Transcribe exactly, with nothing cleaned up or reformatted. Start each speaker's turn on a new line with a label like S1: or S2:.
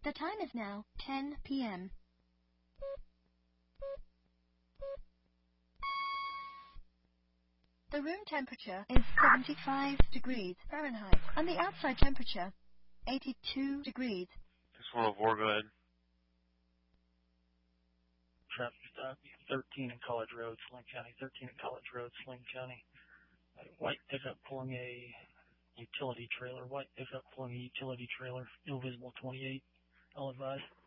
S1: The time is now ten p m The room temperature is seventy-five degrees Fahrenheit, and the outside temperature, eighty-two degrees.
S2: six one oh four, go ahead.
S3: Traffic stop, thirteen in College Road, Sling County, thirteen in College Road, Sling County. A white pickup pulling a utility trailer, white pickup pulling a utility trailer, ill visible twenty-eight, I'll advise.